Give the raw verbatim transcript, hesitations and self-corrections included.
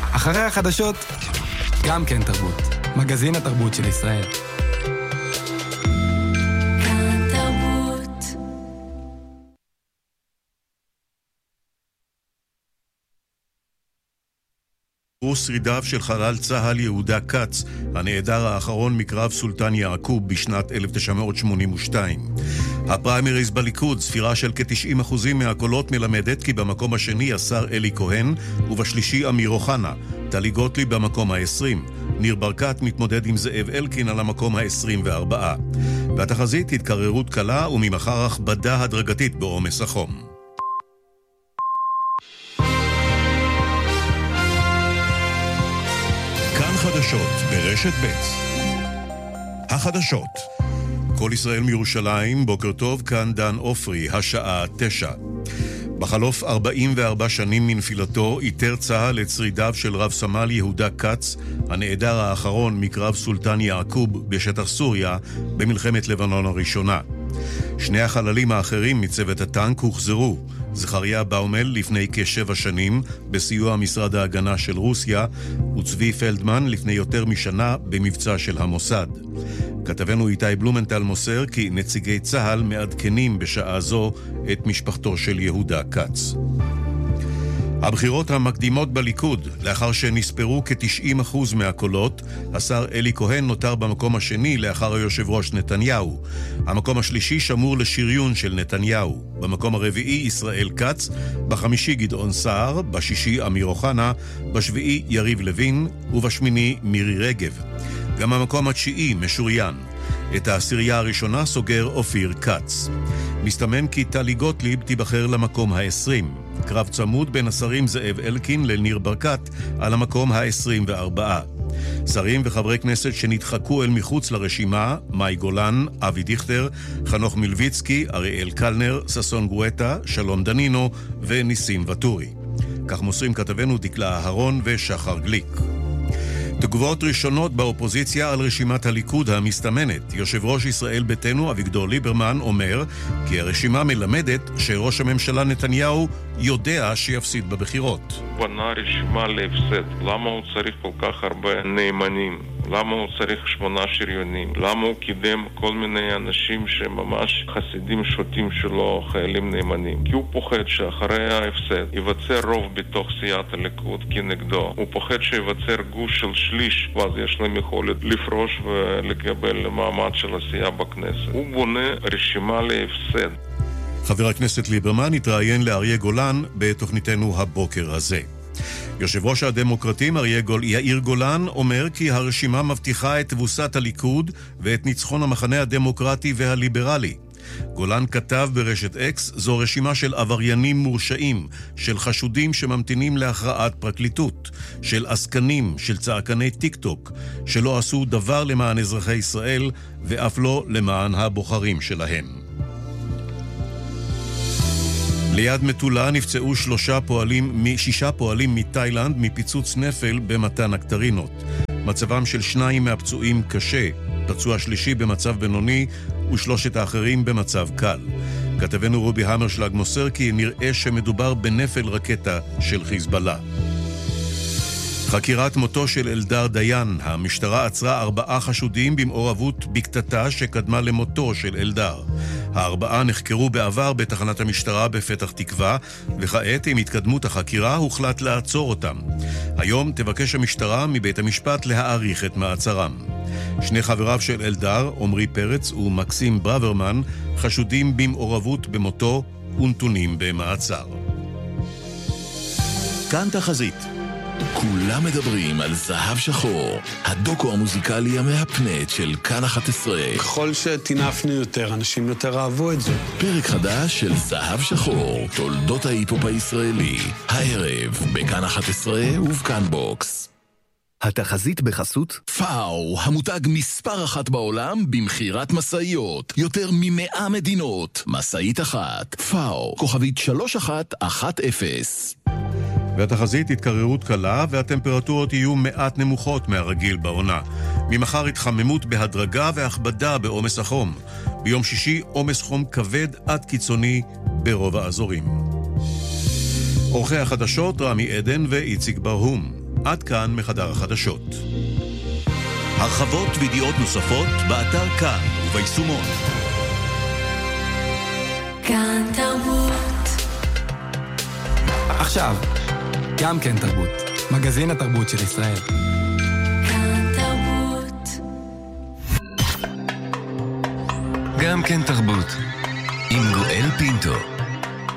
אחרי החדשות, גם כן תרבות. מגזין התרבות של ישראל. הוא שרידיו של חלל צהל יהודה קץ, הנעדר האחרון מקרב סולטן יעקוב בשנת אלף תשע מאות שמונים ושתיים. הפריימריז בליכוד, ספירה של כ-תשעים אחוזים מהקולות מלמדת כי במקום השני השר אלי כהן, ובשלישי אמיר אוחנה, טלי גוטליב במקום ה-עשרים. ניר ברקת מתמודד עם זאב אלקין על המקום ה-עשרים וארבע. והתחזית התקררות קלה וממחר הכבדה הדרגתית בעומס החום. חדשות ברשת ב'. החדשות. כל ישראל מירושלים, בוקר טוב, כאן דן אופרי, השעה תשע. בחלוף ארבעים וארבע שנים מנפילתו, איתר צה"ל את שרידיו של רב סמל יהודה קץ, הנעדר האחרון מקרב סולטן יעקוב בשטח סוריה במלחמת לבנון הראשונה. שני החללים האחרים מצוות הטנק הוחזרו, זכריה באומל לפני כשבע שנים בסיוע משרד ההגנה של רוסיה, וצבי פלדמן לפני יותר משנה במבצע של המוסד. כתבנו איתי בלומנטל מוסר כי נציגי צה"ל מעדכנים בשעה זו את משפחתו של יהודה קץ. הבחירות המקדימות בליכוד, לאחר שנספרו כ-תשעים אחוז מהקולות, השר אלי כהן נותר במקום השני לאחר היושב ראש נתניהו. המקום השלישי שמור לשריון של נתניהו. במקום הרביעי ישראל כץ, בחמישי גדעון סער, בשישי אמיר אוחנה, בשביעי יריב לוין ובשמיני מירי רגב. גם המקום התשיעי משוריין. את העשירייה הראשונה סוגר אופיר כץ. מסתמן כי טלי גוטליב תיבחר למקום ה-עשרים. קרב צמוד בין השרים זאב אלקין לניר ברקת על המקום ה-עשרים וארבע. שרים וחברי כנסת שנדחקו אל מחוץ לרשימה, מאי גולן, אבי דיכטר, חנוך מלביצקי, אריאל קלנר, ססון גואטה, שלום דנינו וניסים וטורי. כך מוסרים כתבנו דקלה אהרון ושחר גליק. תגובות ראשונות באופוזיציה על רשימת הליכוד המסתמנת. יושב ראש ישראל ביתנו אביגדור ליברמן אומר כי הרשימה מלמדת שראש הממשלה נתניהו יודע שיפסיד בבחירות. בנה רשימה להפסד. למה הוא צריך כל כך הרבה נאמנים? למה הוא צריך שמונה שריונים? למה הוא קידם כל מיני אנשים שממש חסידים שוטים שלו, חיילים נאמנים? כי הוא פוחד שאחרי ההפסד ייווצר רוב בתוך סיעת הליכוד כנגדו. הוא פוחד שיווצר גוש של שליש, ואז יש להם יכולת לפרוש ולקבל מעמד של הסיעה בכנסת. הוא בונה רשימה להפסד. חבר הכנסת ליברמן התראיין לאריה גולן בתוכניתנו הבוקר הזה. יושב ראש הדמוקרטים אריה גול... יאיר גולן אומר כי הרשימה מבטיחה את תבוסת הליכוד ואת ניצחון המחנה הדמוקרטי והליברלי. גולן כתב ברשת אקס, זו רשימה של עבריינים מורשעים, של חשודים שממתינים להכרעת פרקליטות, של עסקנים, של צעקני טיק טוק, שלא עשו דבר למען אזרחי ישראל ואף לא למען הבוחרים שלהם. ליד מטולה נפצעו שלושה פועלים, שישה פועלים מתאילנד מפיצוץ נפל במתן אקטרינות. מצבם של שניים מהפצועים קשה, פצוע שלישי במצב בינוני ושלושת האחרים במצב קל. כתבנו רובי המרשלג מוסר כי נראה שמדובר בנפל רקטה של חיזבאללה. חקירת מותו של אלדר דיין. המשטרה עצרה ארבעה חשודים במעורבות בקטטה שקדמה למותו של אלדר. הארבעה נחקרו בעבר בתחנת המשטרה בפתח תקווה, וכעת עם התקדמות החקירה הוחלט לעצור אותם. היום תבקש המשטרה מבית המשפט להאריך את מעצרם. שני חבריו של אלדר, עמרי פרץ ומקסים ברוורמן, חשודים במעורבות במותו ונתונים במעצר. כאן תחזית. כולם מדברים על זהב שחור, הדוקו המוזיקלי המהפנט של כאן אחת עשרה. ככל שתינפנו יותר, אנשים יותר אהבו את זה. פרק חדש של זהב שחור, תולדות ההיפופ הישראלי. הערב, בכאן אחת עשרה ובכאן בוקס. התחזית בחסות פאו, המותג מספר אחת בעולם במחירת מסעיות. יותר ממאה מדינות. מסעית אחת. פאו, כוכבית שלוש אחת אחת אפס. והתחזית התקררות קלה והטמפרטורות יהיו מעט נמוכות מהרגיל בעונה. ממחר התחממות בהדרגה והכבדה בעומס החום. ביום שישי עומס חום כבד עד קיצוני ברוב האזורים. אורחי החדשות רמי עדן ואיציק ברהום. עד כאן מחדר החדשות. הרחבות וידיעות נוספות באתר כאן וביישומון. כאן תרבות. עכשיו, גם כן תרבות. מגזין התרבות של ישראל. כאן תרבות. גם כן תרבות. עם גואל פינטו.